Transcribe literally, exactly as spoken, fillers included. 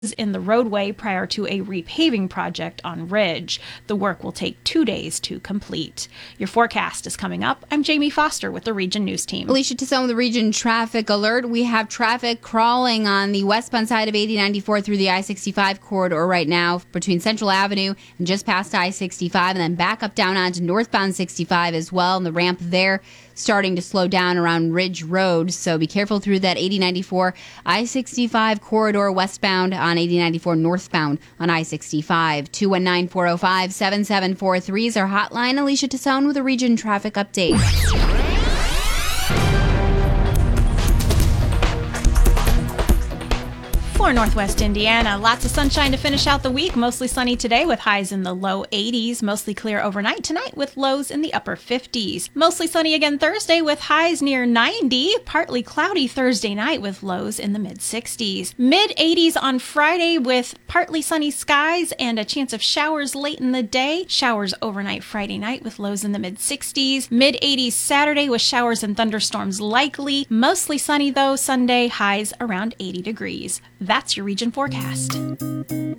in the roadway prior to a repaving project on Ridge. The work will take two days to complete. Your forecast is coming up. I'm Jamie Foster with the Region News Team. Alicia Tassone with the Region Traffic Alert. We have traffic crawling on the westbound side of eighty ninety-four through the I sixty-five corridor right now between Central Avenue and just past I sixty-five, and then back up down onto northbound sixty-five as well. And the ramp there starting to slow down around Ridge Road, so be careful through that eighty ninety-four I sixty-five corridor westbound on eighty ninety-four northbound on I sixty-five. two one nine, four oh five, seven seven four three is our hotline. Alicia Tassone with a Region Traffic Update. For Northwest Indiana, lots of sunshine to finish out the week. Mostly sunny today with highs in the low eighties. Mostly clear overnight tonight with lows in the upper fifties. Mostly sunny again Thursday with highs near ninety. Partly cloudy Thursday night with lows in the mid sixties. Mid eighties on Friday with partly sunny skies and a chance of showers late in the day. Showers overnight Friday night with lows in the mid sixties. Mid eighties Saturday with showers and thunderstorms likely. Mostly sunny though Sunday, highs around eighty degrees. That's your region forecast.